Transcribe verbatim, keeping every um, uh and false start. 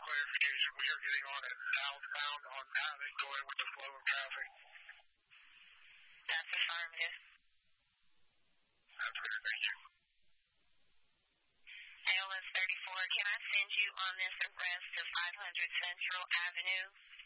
clarification. We are getting on it southbound on Natalie going with the flow of traffic. That's affirmative. That's good. Thank you. A L S thirty-four, can I send you on this arrest to five hundred Central Avenue?